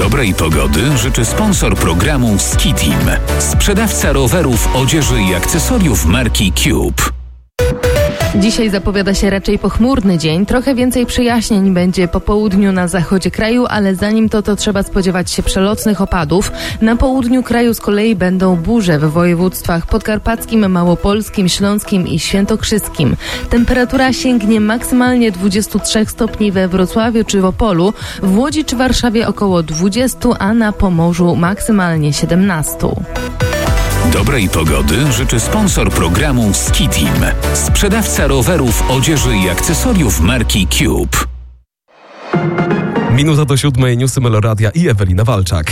Dobrej pogody życzy sponsor programu Ski Team. Sprzedawca rowerów, odzieży i akcesoriów marki Cube. Dzisiaj zapowiada się raczej pochmurny dzień. Trochę więcej przejaśnień będzie po południu na zachodzie kraju, ale zanim to trzeba spodziewać się przelotnych opadów. Na południu kraju z kolei będą burze w województwach podkarpackim, małopolskim, śląskim i świętokrzyskim. Temperatura sięgnie maksymalnie 23 stopni we Wrocławiu czy w Opolu, w Łodzi czy Warszawie około 20, a na Pomorzu maksymalnie 17. Dobrej pogody życzy sponsor programu Ski Team. Sprzedawca rowerów, odzieży i akcesoriów marki Cube. Minuta do 7, newsy Meloradia i Ewelina Walczak.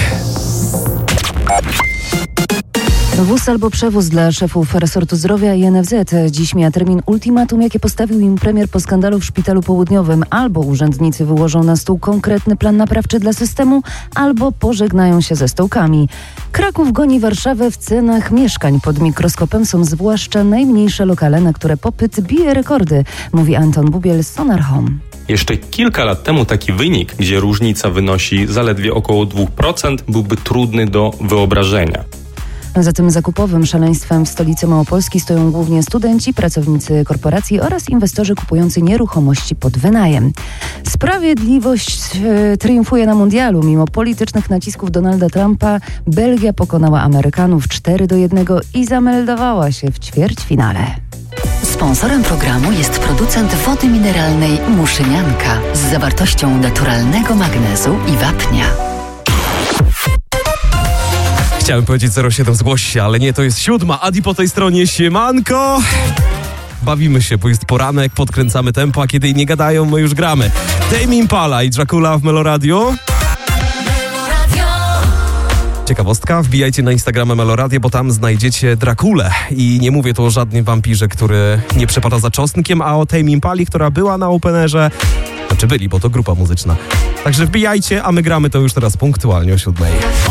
Wóz albo przewóz dla szefów resortu zdrowia i NFZ. Dziś mija termin ultimatum, jakie postawił im premier po skandalu w Szpitalu Południowym. Albo urzędnicy wyłożą na stół konkretny plan naprawczy dla systemu, albo pożegnają się ze stołkami. Kraków goni Warszawę w cenach mieszkań. Pod mikroskopem są zwłaszcza najmniejsze lokale, na które popyt bije rekordy, mówi Anton Bubiel z Sonar Home. Jeszcze kilka lat temu taki wynik, gdzie różnica wynosi zaledwie około 2%, byłby trudny do wyobrażenia. Za tym zakupowym szaleństwem w stolicy Małopolski stoją głównie studenci, pracownicy korporacji oraz inwestorzy kupujący nieruchomości pod wynajem. Sprawiedliwość triumfuje na mundialu. Mimo politycznych nacisków Donalda Trumpa Belgia pokonała Amerykanów 4-1 i zameldowała się w ćwierćfinale. Sponsorem programu jest producent wody mineralnej Muszynianka z zawartością naturalnego magnezu i wapnia. Chciałem powiedzieć 07, zgłoś się, ale nie, to jest 7. Adi po tej stronie, siemanko! Bawimy się, bo jest poranek, podkręcamy tempo, a kiedy nie gadają, my już gramy. Tame Impala i Dracula w Meloradio. Ciekawostka, wbijajcie na Instagrama Meloradio, bo tam znajdziecie Drakulę. I nie mówię tu o żadnym wampirze, który nie przepada za czosnkiem, a o Tame Impali, która była na Openerze. Znaczy byli, bo to grupa muzyczna. Także wbijajcie, a my gramy to już teraz punktualnie o 7.